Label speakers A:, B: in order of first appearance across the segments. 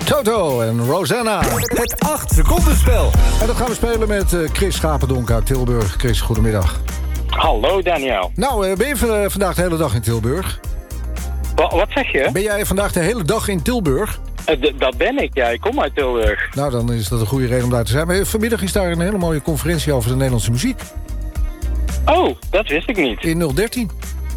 A: Toto en Rosanna. Het 8-secondenspel. En dat gaan we spelen met Chris Schapendonk uit Tilburg. Chris, goedemiddag.
B: Hallo Daniel.
A: Nou, ben je vandaag de hele dag in Tilburg?
B: Wat zeg je?
A: Ben jij vandaag de hele dag in Tilburg?
B: Dat ben ik, ja. Ik kom uit Tilburg.
A: Nou, dan is dat een goede reden om daar te zijn. Maar vanmiddag is daar een hele mooie conferentie over de Nederlandse muziek.
B: Oh, dat wist ik niet.
A: In 013.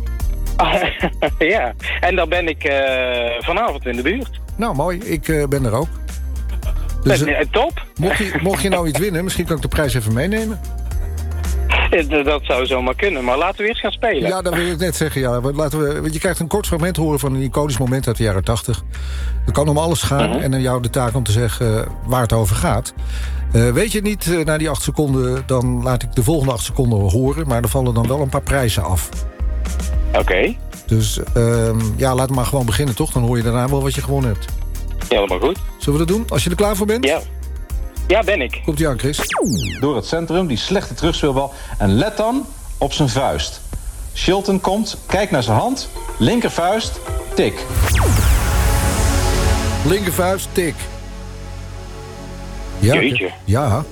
B: Ja, en dan ben ik vanavond in de buurt.
A: Nou, mooi. Ik ben er ook. Dus,
B: top.
A: Mocht je nou iets winnen, misschien kan ik de prijs even meenemen.
B: Dat zou zomaar kunnen, maar laten we eerst gaan spelen.
A: Ja, dat wil ik net zeggen. Ja. Want je krijgt een kort fragment horen van een iconisch moment uit de jaren 80. Het kan om alles gaan en aan jou de taak om te zeggen waar het over gaat. Weet je het niet na die 8 seconden, dan laat ik de volgende 8 seconden horen. Maar er vallen dan wel een paar prijzen af.
B: Oké.
A: Dus laten we maar gewoon beginnen, toch? Dan hoor je daarna wel wat je gewonnen hebt.
B: Ja, helemaal goed.
A: Zullen we dat doen? Als je er klaar voor bent?
B: Ja. Ja, ben ik.
A: Komt-ie aan, Chris.
C: Door het centrum, die slechte terugspeelbal. En let dan op zijn vuist. Shilton komt, kijk naar zijn hand. Linkervuist, tik.
A: Linkervuist, tik. Ja.
B: Jeetje.
A: Ja.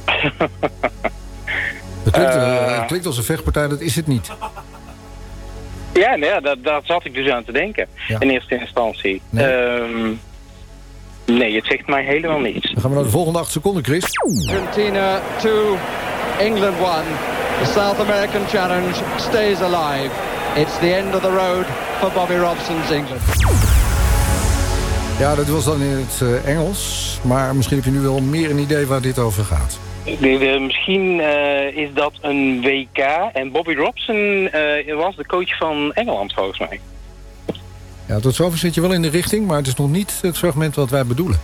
A: Het klinkt als een vechtpartij, dat is het niet.
B: Ja, daar zat ik dus aan te denken.
A: Ja.
B: In eerste instantie.
A: Nee.
B: Nee, het zegt mij helemaal niets.
A: Dan gaan we naar de volgende 8 seconden, Chris.
D: Argentina 2, England 1. The South American Challenge stays alive. It's the end of the road for Bobby Robson's England.
A: Ja, dat was dan in het Engels. Maar misschien heb je nu wel meer een idee waar dit over gaat.
B: Misschien is dat een WK. En Bobby Robson was de coach van Engeland, volgens mij.
A: Ja, tot zover zit je wel in de richting, maar het is nog niet het fragment wat wij bedoelen.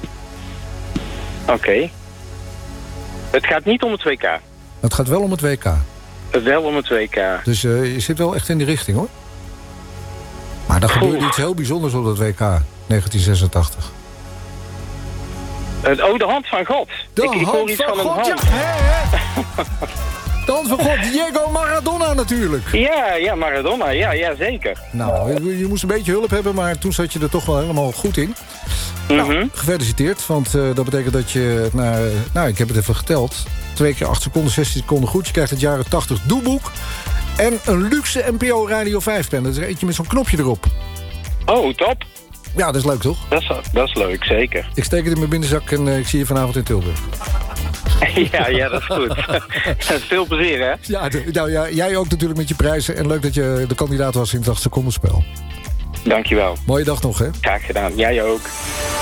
B: Oké. Het gaat niet om het WK.
A: Het gaat wel om het WK.
B: Wel om het WK.
A: Dus je zit wel echt in die richting, hoor. Maar er gebeurde iets heel bijzonders op dat WK 1986.
B: De hand van God. Ik hoor iets van een hand.
A: Ja, de hand van God, Diego Maradona natuurlijk.
B: Ja, Maradona, ja, zeker.
A: Nou, je moest een beetje hulp hebben, maar toen zat je er toch wel helemaal goed in. Nou, gefeliciteerd, want dat betekent dat je, ik heb het even geteld, 2 keer 8 seconden, 16 seconden goed. Je krijgt het jaren 80 doelboek en een luxe NPO Radio 5-pen. Dat is eentje met zo'n knopje erop.
B: Oh, top.
A: Ja, dat is leuk, toch?
B: Dat is leuk, zeker.
A: Ik steek het in mijn binnenzak en ik zie je vanavond in Tilburg.
B: Ja, dat is goed. Veel plezier, hè?
A: Ja, jij ook natuurlijk met je prijzen. En leuk dat je de kandidaat was in het 8 secondenspel.
B: Dankjewel.
A: Mooie dag nog, hè?
B: Graag gedaan. Jij ook.